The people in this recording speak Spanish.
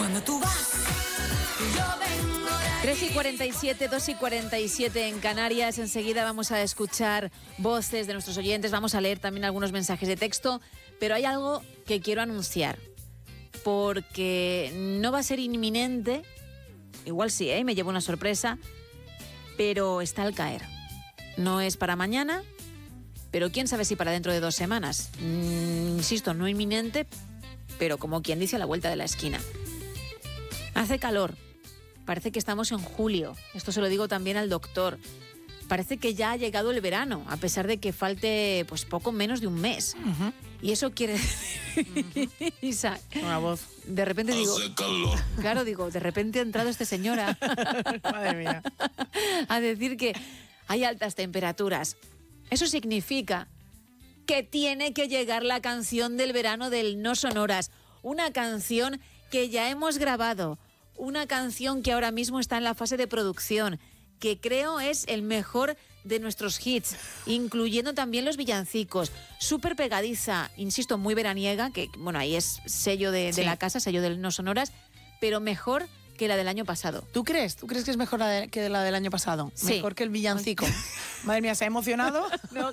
Cuando tú vas, yo vengo de 3:47, 2:47 en Canarias. Enseguida vamos a escuchar voces de nuestros oyentes, vamos a leer también algunos mensajes de texto, pero hay algo que quiero anunciar, porque no va a ser inminente, igual sí, me llevo una sorpresa, pero está al caer. No es para mañana, pero quién sabe si para dentro de 2 semanas. Insisto, no inminente, pero como quien dice, a la vuelta de la esquina. Hace calor. Parece que estamos en julio. Esto se lo digo también al doctor. Parece que ya ha llegado el verano, a pesar de que falte pues poco menos de un mes. Uh-huh. Y eso quiere decir, Isa, una voz. De repente digo, hace calor. Claro, digo, de repente ha entrado este señor Madre mía. A decir que hay altas temperaturas. Eso significa que tiene que llegar la canción del verano del No Sonoras. Una canción que ya hemos grabado. Una canción que ahora mismo está en la fase de producción, que creo es el mejor de nuestros hits, incluyendo también los villancicos. Súper pegadiza, insisto, muy veraniega, que bueno, ahí es sello de la casa, sello del No Sonoras, pero mejor que la del año pasado. ¿Tú crees? ¿Tú crees que es mejor que la del año pasado? Sí. Mejor que el villancico. Madre mía, ¿se ha emocionado? No,